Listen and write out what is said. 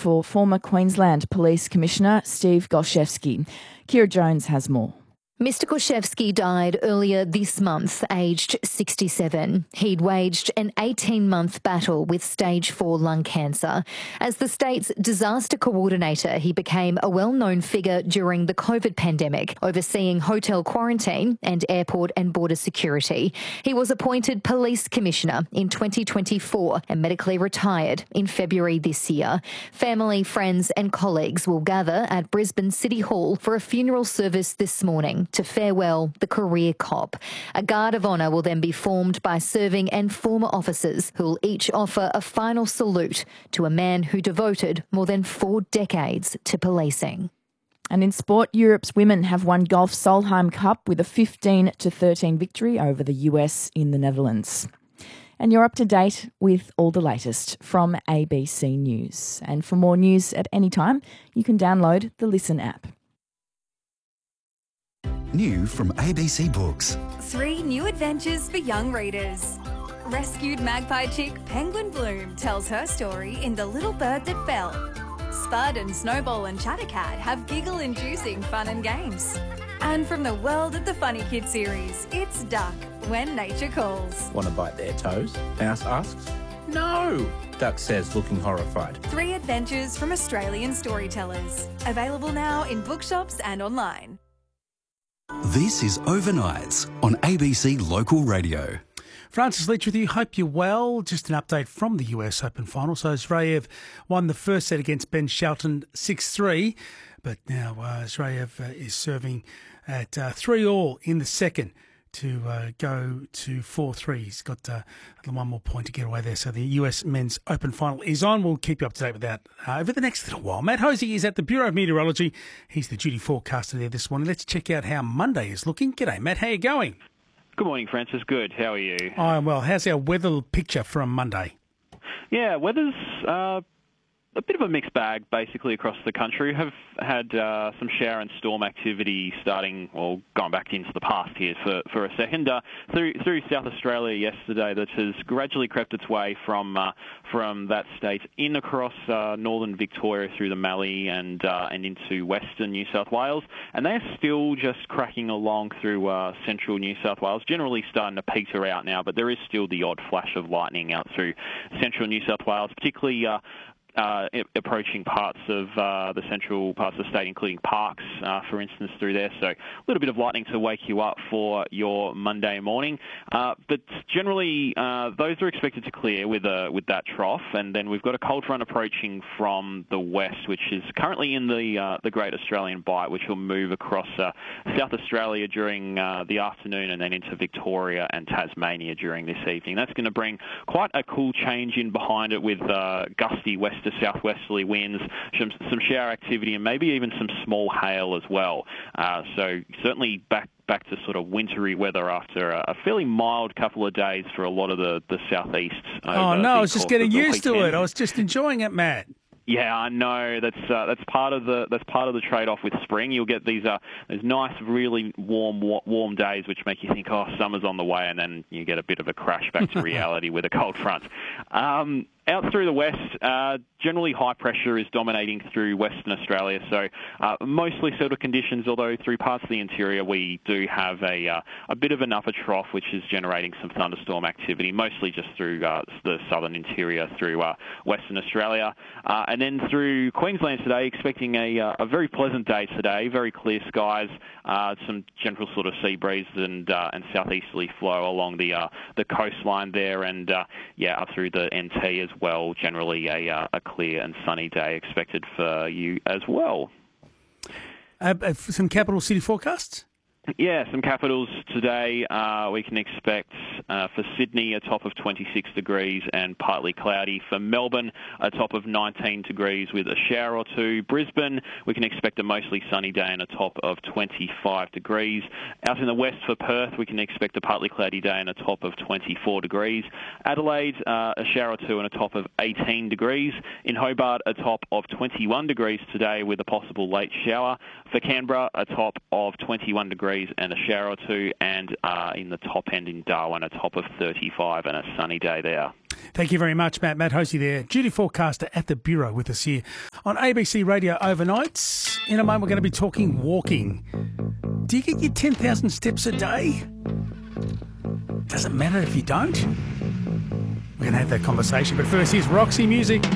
for former Queensland Police Commissioner Steve Golszewski. Kira Jones has more. Mr. Golszewski died earlier this month, aged 67. He'd waged an 18-month battle with stage 4 lung cancer. As the state's disaster coordinator, he became a well-known figure during the COVID pandemic, overseeing hotel quarantine and airport and border security. He was appointed police commissioner in 2024 and medically retired in February this year. Family, friends and colleagues will gather at Brisbane City Hall for a funeral service this morning to farewell the career cop. A guard of honour will then be formed by serving and former officers who will each offer a final salute to a man who devoted more than 4 decades to policing. And in sport, Europe's women have won Golf Solheim Cup with a 15-13 victory over the US in the Netherlands. And you're up to date with all the latest from ABC News. And for more news at any time, you can download the Listen app. New from ABC Books. 3 new adventures for young readers. Rescued magpie chick Penguin Bloom tells her story in The Little Bird That Fell. Spud and Snowball and Chattercat have giggle-inducing fun and games. And from the world of the Funny Kid series, it's Duck, When Nature Calls. Want to bite their toes? Mouse asks. No, Duck says, looking horrified. 3 adventures from Australian storytellers. Available now in bookshops and online. This is Overnights on ABC Local Radio. Francis Leach with you. Hope you're well. Just an update from the US Open final. So Zverev won the first set against Ben Shelton 6-3, but now Zverev is serving at 3-all in the second to go to 4-3. He's got one more point to get away there. So the US Men's Open Final is on. We'll keep you up to date with that over the next little while. Matt Hosey is at the Bureau of Meteorology. He's the duty forecaster there this morning. Let's check out how Monday is looking. G'day, Matt. How you going? Good morning, Francis. Good. How are you? I'm well. How's our weather picture from Monday? Yeah, weather's a bit of a mixed bag, basically, across the country. We have had some shower and storm activity starting, well, going back into the past here for a second, through South Australia yesterday that has gradually crept its way from that state in across northern Victoria through the Mallee and into western New South Wales. And they're still just cracking along through central New South Wales, generally starting to peter out now, but there is still the odd flash of lightning out through central New South Wales, particularly approaching parts of the central parts of the state, including Parks, for instance, through there. So a little bit of lightning to wake you up for your Monday morning. But generally, those are expected to clear with that trough. And then we've got a cold front approaching from the west, which is currently in the Great Australian Bight, which will move across South Australia during the afternoon and then into Victoria and Tasmania during this evening. That's going to bring quite a cool change in behind it with gusty west to southwesterly winds, some shower activity, and maybe even some small hail as well. So certainly back to sort of wintry weather after a fairly mild couple of days for a lot of the southeast. Oh no, I was just getting used to it. I was just enjoying it, Matt. Yeah, I know. That's part of the trade-off with spring. You'll get these nice, really warm days, which make you think, oh, summer's on the way, and then you get a bit of a crash back to reality with a cold front. Out through the west, generally high pressure is dominating through Western Australia, so mostly settled conditions, although through parts of the interior we do have a bit of an upper trough which is generating some thunderstorm activity, mostly just through the southern interior through Western Australia. And then through Queensland today, expecting a very pleasant day today, very clear skies, some gentle sort of sea breeze and southeasterly flow along the coastline there, and up through the NT as well. Generally a clear and sunny day expected for you as well. Some capital city forecasts? Yeah, some capitals today. We can expect for Sydney a top of 26 degrees and partly cloudy. For Melbourne, a top of 19 degrees with a shower or two. Brisbane, we can expect a mostly sunny day and a top of 25 degrees. Out in the west for Perth, we can expect a partly cloudy day and a top of 24 degrees. Adelaide, a shower or two and a top of 18 degrees. In Hobart, a top of 21 degrees today with a possible late shower. For Canberra, a top of 21 degrees and a shower or two, and in the top end in Darwin, a top of 35 and a sunny day there. Thank you very much, Matt. Matt Hosey there, duty forecaster at the Bureau with us here on ABC Radio Overnights. In a moment, we're going to be talking walking. Do you get your 10,000 steps a day? Doesn't matter if you don't. We're going to have that conversation. But first, here's Roxy Music.